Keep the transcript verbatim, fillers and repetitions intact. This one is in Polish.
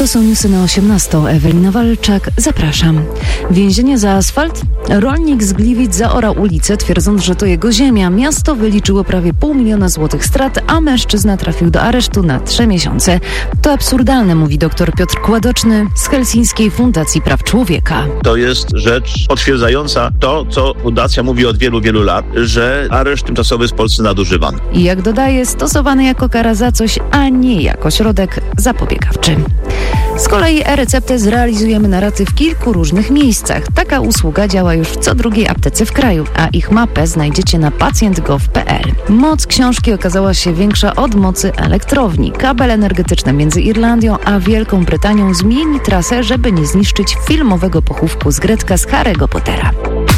To są newsy na osiemnastą. Ewelina Walczak, zapraszam. Więzienie za asfalt? Rolnik z Gliwic zaorał ulicę, twierdząc, że to jego ziemia. Miasto wyliczyło prawie pół miliona złotych strat, a mężczyzna trafił do aresztu na trzy miesiące. To absurdalne, mówi dr Piotr Kładoczny z Helsińskiej Fundacji Praw Człowieka. To jest rzecz potwierdzająca to, co fundacja mówi od wielu, wielu lat, że areszt tymczasowy jest w Polsce nadużywany. I jak dodaje, stosowany jako kara za coś, a nie jako środek zapobiegawczy. Z kolei e-receptę zrealizujemy na raty w kilku różnych miejscach. Taka usługa działa już w co drugiej aptece w kraju, a ich mapę znajdziecie na pacjent kropka gov kropka pe el. Moc książki okazała się większa od mocy elektrowni. Kabel energetyczny między Irlandią a Wielką Brytanią zmieni trasę, żeby nie zniszczyć filmowego pochówku z Gretka z Harry'ego Pottera.